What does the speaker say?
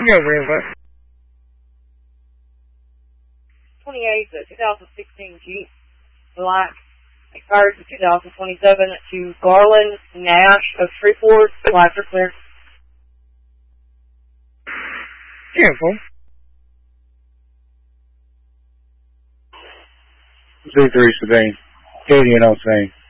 Go River. 28, the 2016 Jeep Black, expired to 2027 to Garland Nash of Shreveport, live for clear. Careful. Z3 Sabine, Katie and Osane.